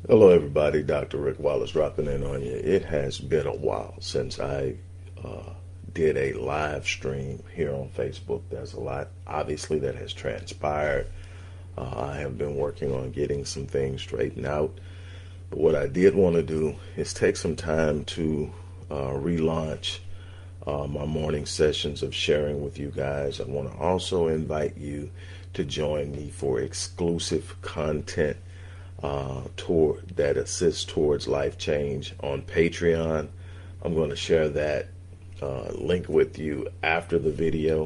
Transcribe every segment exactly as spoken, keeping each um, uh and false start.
Hello, everybody. Doctor Rick Wallace dropping in on you. It has been a while since I uh, did a live stream here on Facebook. There's a lot, obviously, that has transpired. Uh, I have been working on getting some things straightened out. But what I did want to do is take some time to uh, relaunch uh, my morning sessions of sharing with you guys. I want to also invite you to join me for exclusive content Uh, toward that assists towards life change on Patreon. I'm going to share that uh, link with you after the video.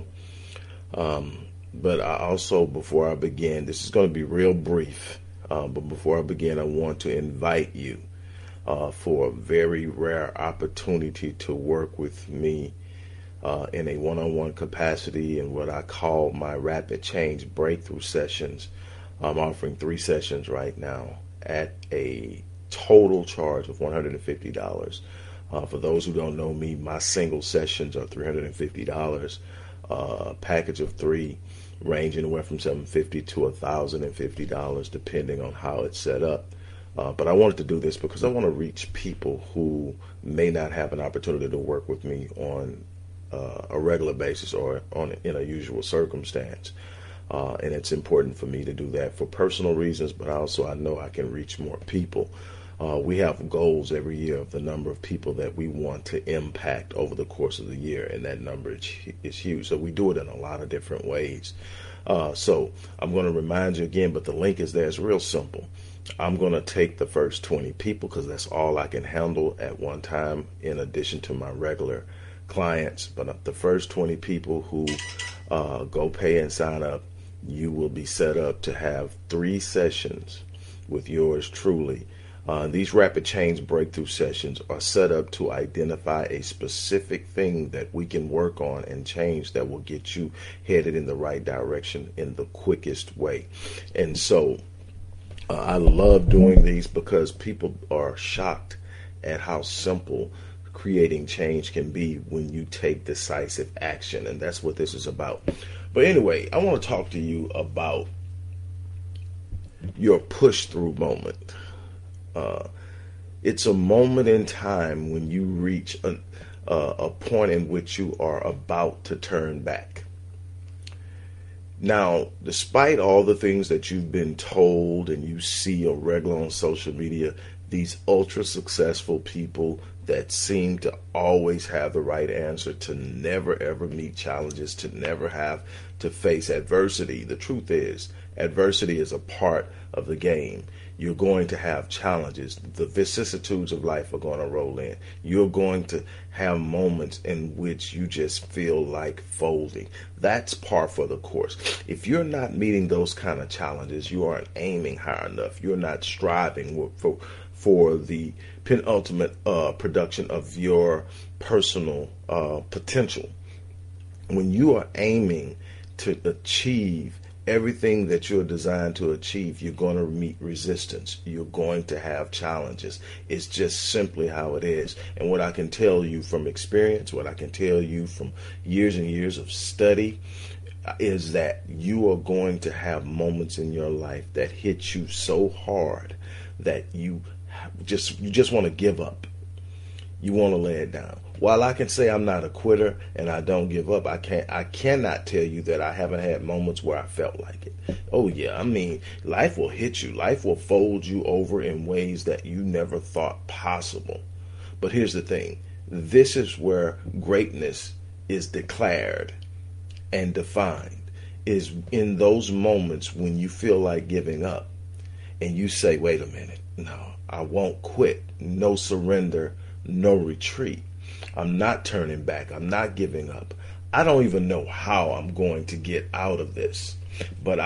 Um, but I also, before I begin, this is going to be real brief. Uh, but before I begin, I want to invite you uh, for a very rare opportunity to work with me uh, in a one-on-one capacity in what I call my rapid change breakthrough sessions. I'm offering three sessions right now at a total charge of one hundred fifty dollars. Uh, for those who don't know me, my single sessions are three hundred fifty dollars. Uh, a package of three range anywhere from seven hundred fifty dollars to one thousand fifty dollars depending on how it's set up. Uh, but I wanted to do this because I want to reach people who may not have an opportunity to work with me on uh, a regular basis or on in a usual circumstance. Uh, and it's important for me to do that for personal reasons, but also I know I can reach more people. Uh, we have goals every year of the number of people that we want to impact over the course of the year, and that number is, is huge. So we do it in a lot of different ways. Uh, so I'm going to remind you again, but the link is there. It's real simple. I'm going to take the first twenty people because that's all I can handle at one time in addition to my regular clients. But the first twenty people who uh, go pay and sign up, you will be set up to have three sessions with yours truly. Uh, these rapid change breakthrough sessions are set up to identify a specific thing that we can work on and change that will get you headed in the right direction in the quickest way. And so uh, I love doing these because people are shocked at how simple creating change can be when you take decisive action. And that's what this is about. But anyway, I want to talk to you about your push through moment. Uh, it's a moment in time when you reach a, uh, a point in which you are about to turn back. Now, despite all the things that you've been told and you see on regular on social media, these ultra successful people that seem to always have the right answer, to never ever meet challenges, to never have to face adversity. The truth is, adversity is a part of the game. You're going to have challenges. The vicissitudes of life are going to roll in. You're going to have moments in which you just feel like folding. That's par for the course. If you're not meeting those kind of challenges, you aren't aiming high enough. You're not striving for for the penultimate uh, production of your personal uh, potential. When you are aiming to achieve everything that you're designed to achieve, you're going to meet resistance. You're going to have challenges. It's just simply how it is. And what I can tell you from experience, what I can tell you from years and years of study, is that you are going to have moments in your life that hit you so hard that you just you just want to give up. You want to lay it down. While I can say I'm not a quitter and I don't give up, I can't I cannot tell you that I haven't had moments where I felt like it. Oh yeah, I mean, life will hit you. Life will fold you over in ways that you never thought possible. But here's the thing. This is where greatness is declared and defined, is in those moments when you feel like giving up and you say, wait a minute, no, I won't quit. No surrender, no retreat. I'm not turning back. I'm not giving up. I don't even know how I'm going to get out of this, but